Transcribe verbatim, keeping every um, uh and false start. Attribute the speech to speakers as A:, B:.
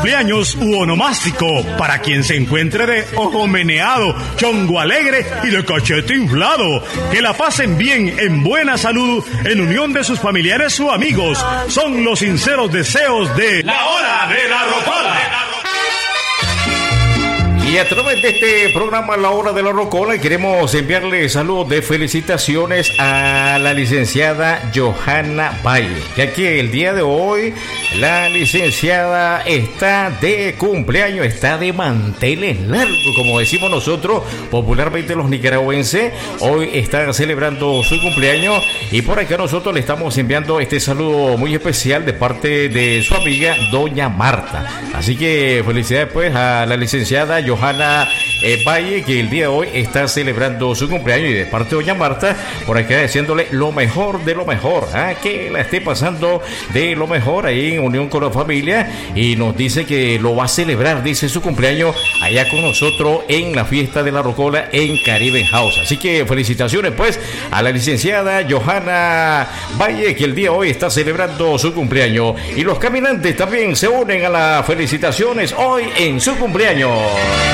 A: cumpleaños u onomástico, para quien se encuentre de ojo meneado, chongo alegre y de cachete inflado. Que la pasen bien, en buena salud, en unión de sus familiares o amigos. Son los sinceros deseos de La Hora de la Rocola.
B: Y a través de este programa La Hora de la Rocola queremos enviarle saludos de felicitaciones a la licenciada Johanna Valle, ya que el día de hoy la licenciada está de cumpleaños, está de manteles largos, como decimos nosotros popularmente los nicaragüenses. Hoy está celebrando su cumpleaños y por acá nosotros le estamos enviando este saludo muy especial de parte de su amiga Doña Marta. Así que felicidades pues a la licenciada Johanna Johanna eh, Valle, que el día de hoy está celebrando su cumpleaños, y de parte de Doña Marta, por acá diciéndole lo mejor de lo mejor, ¿eh? que la esté pasando de lo mejor ahí en unión con la familia, y nos dice que lo va a celebrar, dice, su cumpleaños allá con nosotros en la fiesta de la Rocola en Caribe House. Así que felicitaciones pues a la licenciada Johanna Valle, que el día de hoy está celebrando su cumpleaños, y los caminantes también se unen a las felicitaciones hoy en su cumpleaños.